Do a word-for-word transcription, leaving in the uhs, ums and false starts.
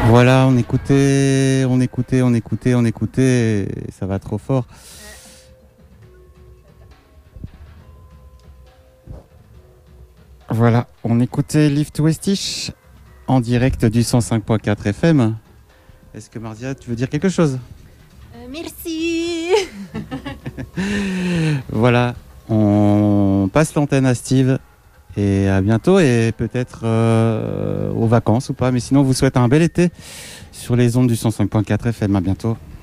Voilà, on écoutait, on écoutait, on écoutait, on écoutait, et ça va trop fort. Voilà, on écoutait Lift Westish en direct du cent cinq point quatre F M. Est-ce que Mardia, tu veux dire quelque chose? euh, Merci. Voilà, on passe l'antenne à Steve et à bientôt et peut-être euh, aux vacances ou pas. Mais sinon, on vous souhaite un bel été sur les ondes du cent cinq point quatre F M. À bientôt.